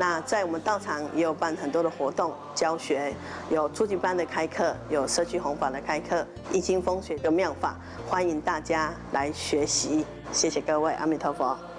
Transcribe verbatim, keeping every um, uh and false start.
那在我们道场也有办很多的活动教学，有初级班的开课，有社区弘法的开课，易经风水的妙法，欢迎大家来学习。谢谢各位，阿弥陀佛。